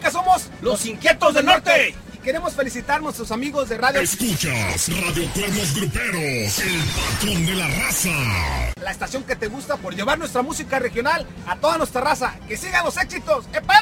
música somos Los Inquietos del Norte. Y queremos felicitar a nuestros amigos de Radio... Escuchas Radio Cuernos Gruperos, el patrón de la raza. La estación que te gusta por llevar nuestra música regional a toda nuestra raza. ¡Que sigan los éxitos! ¡Epa!